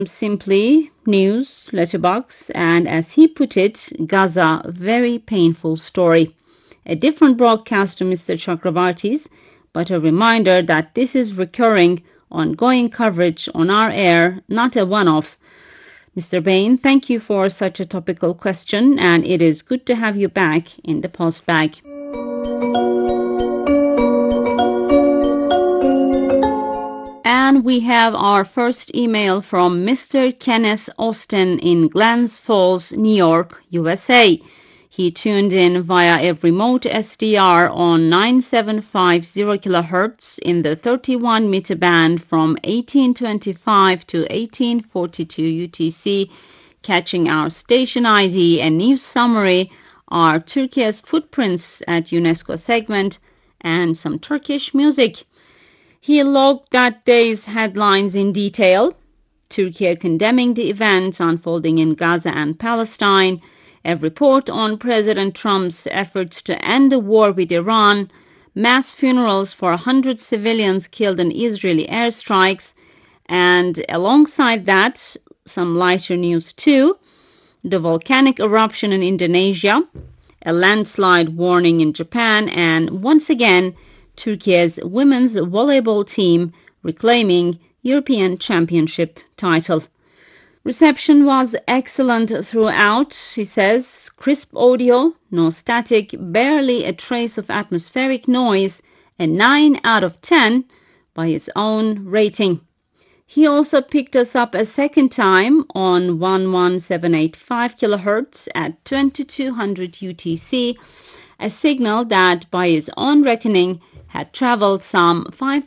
Simply news, letterbox, and as he put it, Gaza, very painful story. A different broadcast to Mr. Chakrabarti's, but a reminder that this is recurring, ongoing coverage on our air, not a one-off. Mr. Bain, thank you for such a topical question, and it is good to have you back in the post bag. And we have our first email from Mr. Kenneth Austin in Glens Falls, New York, USA. He tuned in via a remote SDR on 9750 kHz in the 31 meter band from 1825 to 1842 UTC, catching our station ID and news summary, our Turkey's footprints at UNESCO segment, and some Turkish music. He logged that day's headlines in detail: Turkey condemning the events unfolding in Gaza and Palestine, a report on President Trump's efforts to end the war with Iran, mass funerals for 100 civilians killed in Israeli airstrikes, and alongside that, some lighter news too: the volcanic eruption in Indonesia, a landslide warning in Japan, and once again, Turkey's women's volleyball team reclaiming European Championship title. Reception was excellent throughout, he says. Crisp audio, no static, barely a trace of atmospheric noise, a 9 out of 10 by his own rating. He also picked us up a second time on 11785 kHz at 2200 UTC, a signal that by his own reckoning had traveled some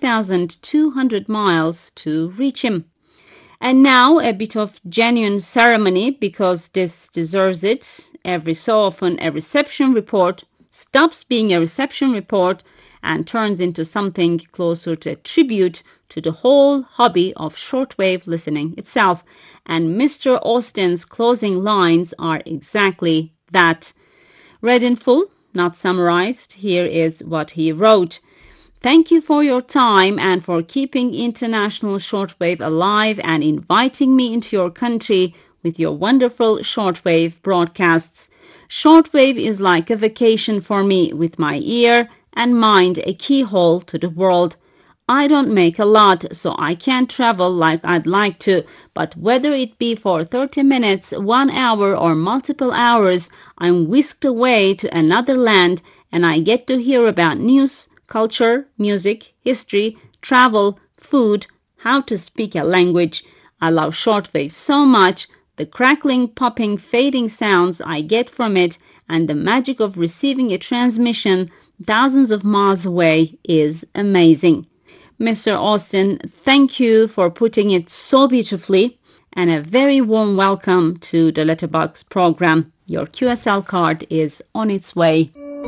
5,200 miles to reach him. And now a bit of genuine ceremony, because this deserves it. Every so often a reception report stops being a reception report and turns into something closer to a tribute to the whole hobby of shortwave listening itself. And Mr. Austin's closing lines are exactly that. Read in full, not summarized, here is what he wrote. Thank you for your time and for keeping international shortwave alive and inviting me into your country with your wonderful shortwave broadcasts. Shortwave is like a vacation for me, with my ear and mind a keyhole to the world. I don't make a lot, so I can't travel like I'd like to, but whether it be for 30 minutes, 1 hour, or multiple hours, I'm whisked away to another land and I get to hear about news, culture, music, history, travel, food, how to speak a language. I love shortwave so much. The crackling, popping, fading sounds I get from it and the magic of receiving a transmission thousands of miles away is amazing. Mr. Austin, thank you for putting it so beautifully, and a very warm welcome to the Letterbox program. Your QSL card is on its way.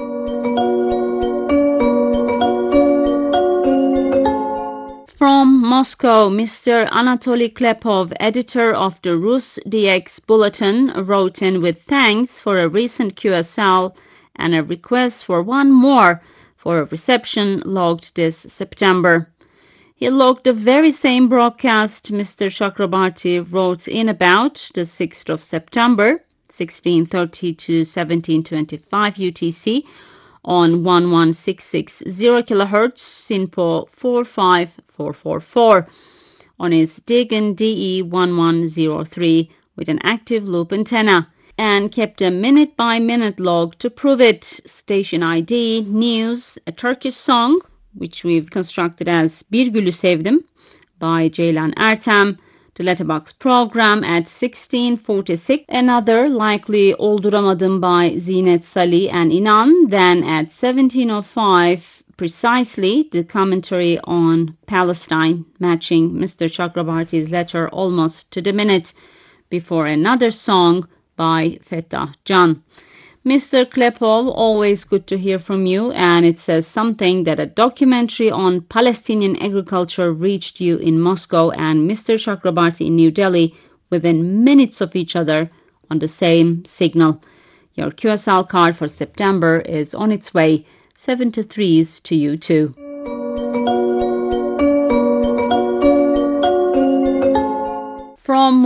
From Moscow, Mr. Anatoly Klepov, editor of the Rus DX Bulletin, wrote in with thanks for a recent QSL and a request for one more for a reception logged this September. He logged the very same broadcast Mr. Chakrabarti wrote in about the 6th of September, 1630 to 1725 UTC, on 11660 kHz, SINPO 45444, on his Digen DE 1103 with an active loop antenna, and kept a minute-by-minute log to prove it. Station ID, news, a Turkish song, which we've constructed as Bir Gülü Sevdim by Ceylan Ertem, the Letterbox program at 1646, another likely Olduramadım by Zinet Salih and Inan, then at 1705 precisely the commentary on Palestine, matching Mr. Chakrabarti's letter almost to the minute, before another song by Fettah Can. Mr. Klepov, always good to hear from you, and it says something that a documentary on Palestinian agriculture reached you in Moscow and Mr. Chakrabarti in New Delhi within minutes of each other on the same signal. Your QSL card for September is on its way, 7 to 3s to you too.